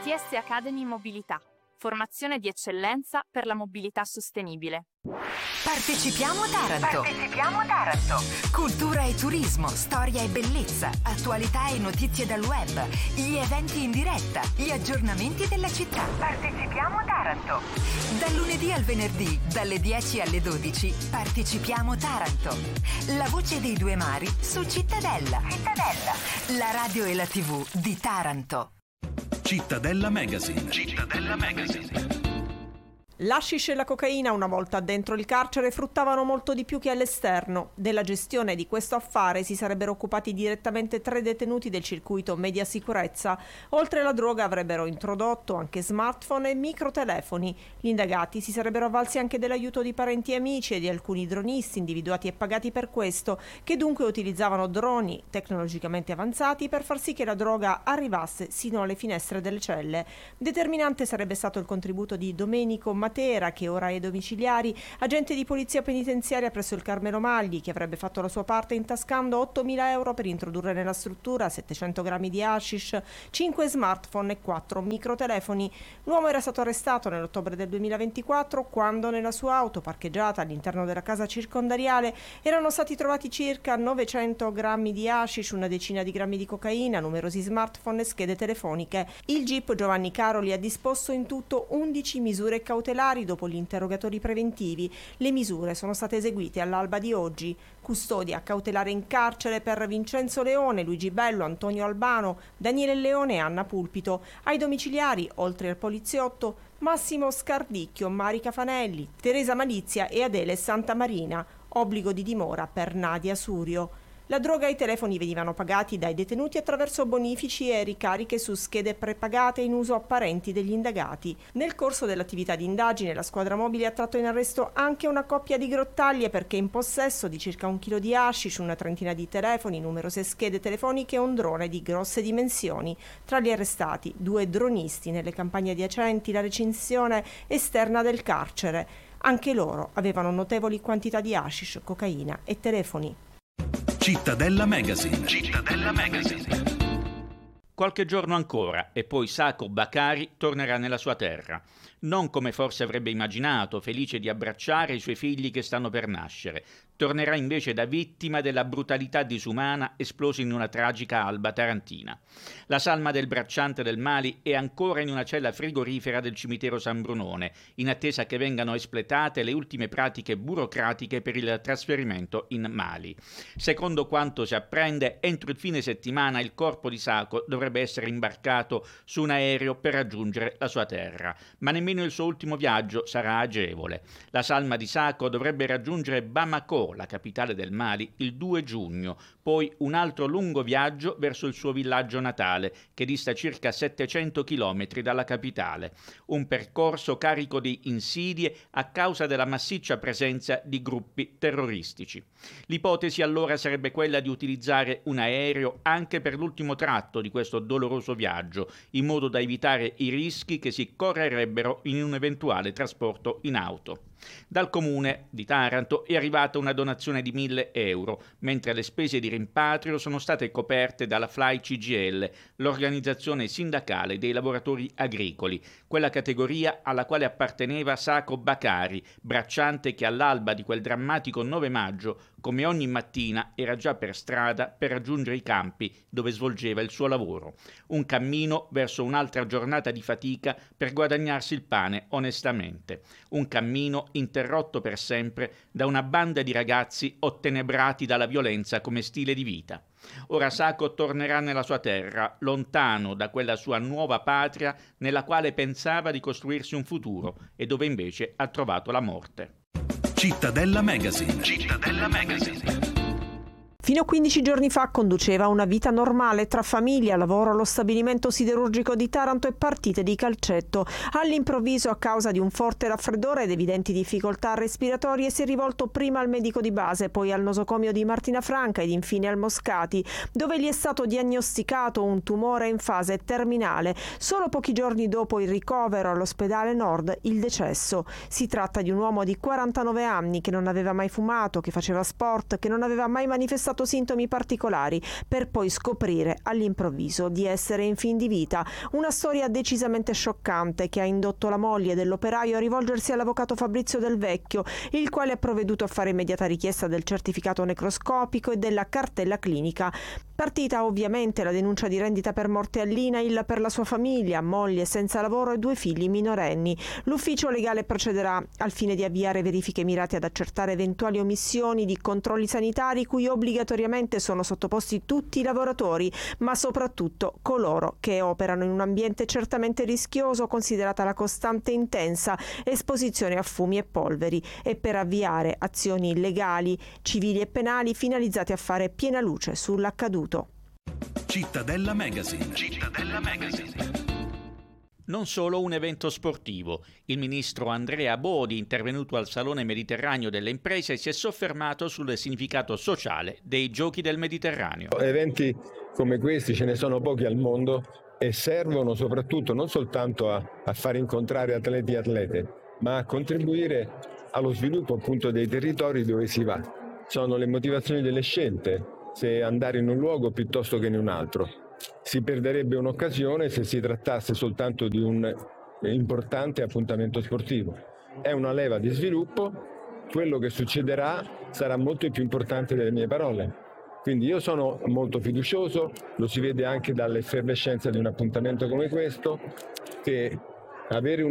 ITS Academy Mobilità. Formazione di eccellenza per la mobilità sostenibile. Partecipiamo Taranto! Partecipiamo Taranto! Cultura e turismo, storia e bellezza, attualità e notizie dal web, gli eventi in diretta, gli aggiornamenti della città. Partecipiamo Taranto! Dal lunedì al venerdì, dalle 10 alle 12, Partecipiamo Taranto. La voce dei due mari su Cittadella. Cittadella. La radio e la TV di Taranto. Cittadella Magazine. Cittadella Magazine. L'hashish e la cocaina, una volta dentro il carcere, fruttavano molto di più che all'esterno. Della gestione di questo affare si sarebbero occupati direttamente 3 detenuti del circuito media sicurezza. Oltre alla droga avrebbero introdotto anche smartphone e microtelefoni. Gli indagati si sarebbero avvalsi anche dell'aiuto di parenti e amici e di alcuni dronisti individuati e pagati per questo, che dunque utilizzavano droni tecnologicamente avanzati per far sì che la droga arrivasse sino alle finestre delle celle. Determinante sarebbe stato il contributo di Domenico Matera, che ora è domiciliari, agente di polizia penitenziaria presso il Carmelo Magli, che avrebbe fatto la sua parte intascando 8.000 euro per introdurre nella struttura 700 grammi di hashish, 5 smartphone e 4 microtelefoni. L'uomo era stato arrestato nell'ottobre del 2024 quando nella sua auto parcheggiata all'interno della casa circondariale erano stati trovati circa 900 grammi di hashish, una decina di grammi di cocaina, numerosi smartphone e schede telefoniche. Il GIP Giovanni Caroli ha disposto in tutto 11 misure cautelari dopo gli interrogatori preventivi. Le misure sono state eseguite all'alba di oggi. Custodia cautelare in carcere per Vincenzo Leone, Luigi Bello, Antonio Albano, Daniele Leone e Anna Pulpito. Ai domiciliari, oltre al poliziotto, Massimo Scardicchio, Marica Fanelli, Teresa Malizia e Adele Santamarina. Obbligo di dimora per Nadia Surio. La droga e i telefoni venivano pagati dai detenuti attraverso bonifici e ricariche su schede prepagate in uso a parenti degli indagati. Nel corso dell'attività di indagine la squadra mobile ha tratto in arresto anche una coppia di grottaglie perché in possesso di circa 1 chilo di hashish, una trentina di telefoni, numerose schede telefoniche e un drone di grosse dimensioni. Tra gli arrestati 2 dronisti nelle campagne adiacenti la recinzione esterna del carcere. Anche loro avevano notevoli quantità di hashish, cocaina e telefoni. Cittadella Magazine. Cittadella Magazine. Qualche giorno ancora e poi Sacco Bakari tornerà nella sua terra. Non come forse avrebbe immaginato, felice di abbracciare i suoi figli che stanno per nascere. Tornerà invece da vittima della brutalità disumana esplosa in una tragica alba tarantina. La salma del bracciante del Mali è ancora in una cella frigorifera del cimitero San Brunone, in attesa che vengano espletate le ultime pratiche burocratiche per il trasferimento in Mali. Secondo quanto si apprende, entro il fine settimana il corpo di Sacco dovrebbe essere imbarcato su un aereo per raggiungere la sua terra, ma nemmeno il suo ultimo viaggio sarà agevole. La salma di Sacco dovrebbe raggiungere Bamako, la capitale del Mali, il 2 giugno, poi un altro lungo viaggio verso il suo villaggio natale, che dista circa 700 chilometri dalla capitale. Un percorso carico di insidie a causa della massiccia presenza di gruppi terroristici. L'ipotesi allora sarebbe quella di utilizzare un aereo anche per l'ultimo tratto di questo doloroso viaggio, in modo da evitare i rischi che si correrebbero in un eventuale trasporto in auto. Dal comune di Taranto è arrivata una donazione di 1.000 euro, mentre le spese di rimpatrio sono state coperte dalla Fly CGL, l'organizzazione sindacale dei lavoratori agricoli, quella categoria alla quale apparteneva Sacco Bakari, bracciante che all'alba di quel drammatico 9 maggio, come ogni mattina, era già per strada per raggiungere i campi dove svolgeva il suo lavoro. Un cammino verso un'altra giornata di fatica per guadagnarsi il pane onestamente. Un cammino interrotto per sempre da una banda di ragazzi ottenebrati dalla violenza come stile di vita. Ora Sacco tornerà nella sua terra, lontano da quella sua nuova patria nella quale pensava di costruirsi un futuro e dove invece ha trovato la morte. Cittadella Magazine. Cittadella Magazine. Fino a 15 giorni fa conduceva una vita normale tra famiglia, lavoro allo stabilimento siderurgico di Taranto e partite di calcetto. All'improvviso, a causa di un forte raffreddore ed evidenti difficoltà respiratorie, si è rivolto prima al medico di base, poi al nosocomio di Martina Franca ed infine al Moscati, dove gli è stato diagnosticato un tumore in fase terminale. Solo pochi giorni dopo il ricovero all'ospedale Nord, il decesso. Si tratta di un uomo di 49 anni che non aveva mai fumato, che faceva sport, che non aveva mai manifestato manifestato sintomi particolari, per poi scoprire all'improvviso di essere in fin di vita. Una storia decisamente scioccante che ha indotto la moglie dell'operaio a rivolgersi all'avvocato Fabrizio Del Vecchio, il quale ha provveduto a fare immediata richiesta del certificato necroscopico e della cartella clinica. Partita ovviamente la denuncia di rendita per morte all'INAIL per la sua famiglia, moglie senza lavoro e 2 figli minorenni. L'ufficio legale procederà al fine di avviare verifiche mirate ad accertare eventuali omissioni di controlli sanitari cui obbligatoriamente sono sottoposti tutti i lavoratori, ma soprattutto coloro che operano in un ambiente certamente rischioso, considerata la costante e intensa esposizione a fumi e polveri, e per avviare azioni legali, civili e penali finalizzate a fare piena luce sull'accaduto. Cittadella Magazine. Cittadella Magazine. Non solo un evento sportivo. Il ministro Andrea Bodi, intervenuto al Salone Mediterraneo delle Imprese, si è soffermato sul significato sociale dei Giochi del Mediterraneo. Eventi come questi ce ne sono pochi al mondo e servono soprattutto non soltanto a far incontrare atleti e atlete, ma a contribuire allo sviluppo appunto dei territori dove si va. Sono le motivazioni delle scelte, se andare in un luogo piuttosto che in un altro. Si perderebbe un'occasione se si trattasse soltanto di un importante appuntamento sportivo. È una leva di sviluppo, quello che succederà sarà molto più importante delle mie parole. Quindi io sono molto fiducioso, lo si vede anche dall'effervescenza di un appuntamento come questo, che avere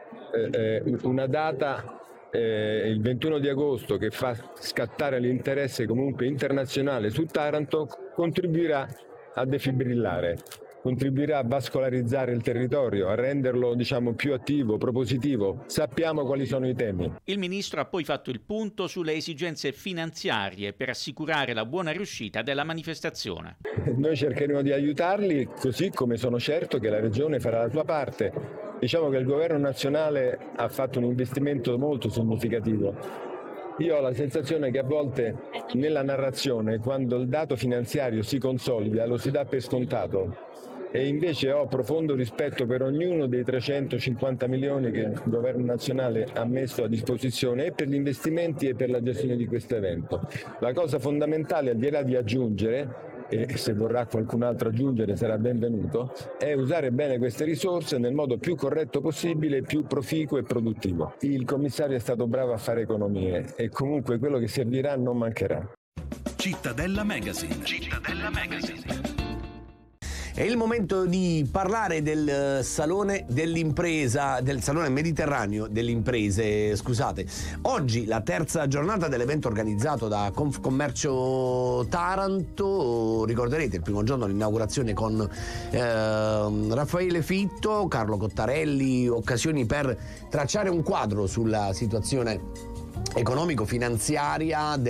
una data il 21 di agosto che fa scattare l'interesse comunque internazionale su Taranto contribuirà a defibrillare, contribuirà a vascolarizzare il territorio, a renderlo più attivo, propositivo. Sappiamo quali sono i temi. Il ministro ha poi fatto il punto sulle esigenze finanziarie per assicurare la buona riuscita della manifestazione. Noi cercheremo di aiutarli, così come sono certo che la Regione farà la sua parte. Diciamo che il governo nazionale ha fatto un investimento molto significativo. Io ho la sensazione che a volte nella narrazione, quando il dato finanziario si consolida, lo si dà per scontato, e invece ho profondo rispetto per ognuno dei 350 milioni che il governo nazionale ha messo a disposizione e per gli investimenti e per la gestione di questo evento. La cosa fondamentale, al di là di aggiungere, e se vorrà qualcun altro aggiungere sarà benvenuto, è usare bene queste risorse nel modo più corretto possibile, più proficuo e produttivo. Il commissario è stato bravo a fare economie e comunque quello che servirà non mancherà. Cittadella Magazine. Cittadella Magazine. È il momento di parlare del Salone dell'Impresa, del Salone Mediterraneo delle Imprese, scusate. Oggi la terza giornata dell'evento organizzato da Confcommercio Taranto. Ricorderete il primo giorno l'inaugurazione con Raffaele Fitto, Carlo Cottarelli, occasioni per tracciare un quadro sulla situazione economico-finanziaria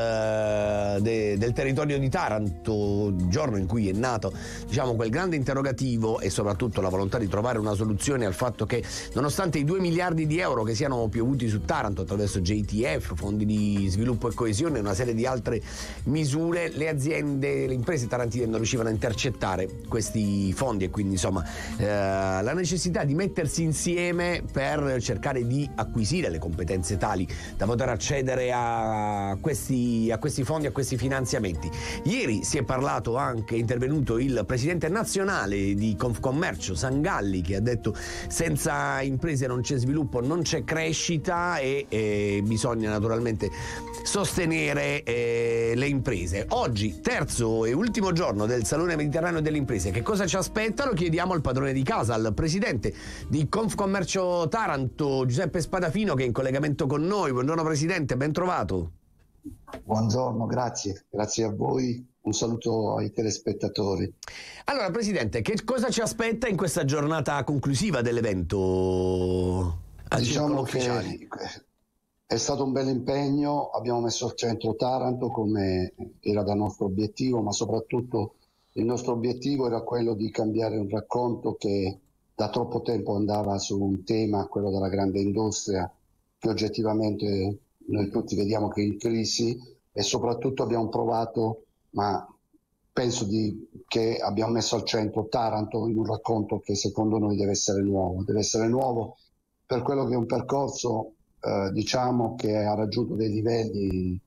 del territorio di Taranto, giorno in cui è nato quel grande interrogativo e soprattutto la volontà di trovare una soluzione al fatto che, nonostante i 2 miliardi di euro che siano piovuti su Taranto attraverso JTF, fondi di sviluppo e coesione e una serie di altre misure, le imprese tarantine non riuscivano a intercettare questi fondi e quindi la necessità di mettersi insieme per cercare di acquisire le competenze tali da poter accedere a questi fondi, a questi finanziamenti. Ieri si è parlato anche, è intervenuto il presidente nazionale di Confcommercio Sangalli, che ha detto: senza imprese non c'è sviluppo, non c'è crescita e bisogna naturalmente sostenere le imprese. Oggi, terzo e ultimo giorno del Salone Mediterraneo delle Imprese. Che cosa ci aspetta? Lo chiediamo al padrone di casa, al presidente di Confcommercio Taranto, Giuseppe Spadafino, che è in collegamento con noi. Buongiorno Presidente, ben trovato. Buongiorno, grazie a voi, un saluto ai telespettatori. Allora Presidente, che cosa ci aspetta in questa giornata conclusiva dell'evento? Diciamo che è stato un bel impegno, abbiamo messo al centro Taranto come era da nostro obiettivo, ma soprattutto il nostro obiettivo era quello di cambiare un racconto che da troppo tempo andava su un tema, quello della grande industria, che oggettivamente noi tutti vediamo che è in crisi, e soprattutto abbiamo provato, ma penso che abbiamo messo al centro Taranto in un racconto che secondo noi deve essere nuovo per quello che è un percorso che ha raggiunto dei livelli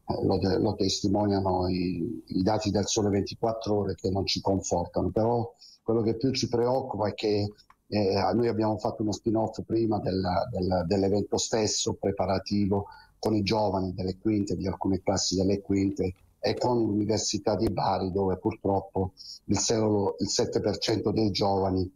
lo testimoniano i dati del Sole 24 Ore che non ci confortano, però quello che più ci preoccupa è che noi abbiamo fatto uno spin-off prima dell'evento stesso preparativo con i giovani delle quinte, di alcune classi delle quinte, e con l'Università di Bari, dove purtroppo il 7% dei giovani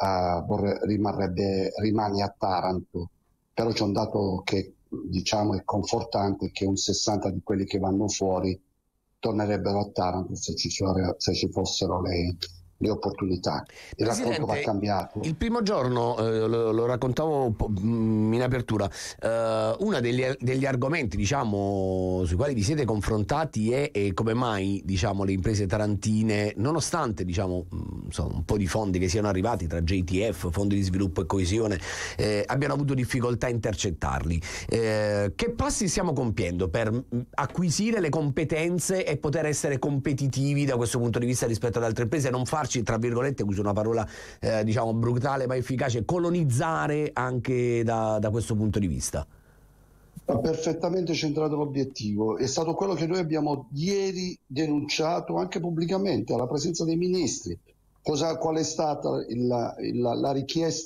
rimane a Taranto. Però c'è un dato che diciamo è confortante, che un 60 di quelli che vanno fuori tornerebbero a Taranto se ci fossero le opportunità. Il racconto va cambiato. Il primo giorno, lo raccontavo in apertura, uno degli argomenti, diciamo, sui quali vi siete confrontati è come mai, diciamo, le imprese tarantine, nonostante, diciamo, un po' di fondi che siano arrivati tra JTF, fondi di sviluppo e coesione, abbiano avuto difficoltà a intercettarli. Che passi stiamo compiendo per acquisire le competenze e poter essere competitivi da questo punto di vista rispetto ad altre imprese, non farci, tra virgolette, uso una parola diciamo brutale ma efficace, colonizzare anche da questo punto di vista? Ha perfettamente centrato l'obiettivo, è stato quello che noi abbiamo ieri denunciato anche pubblicamente alla presenza dei ministri. Qual è stata la richiesta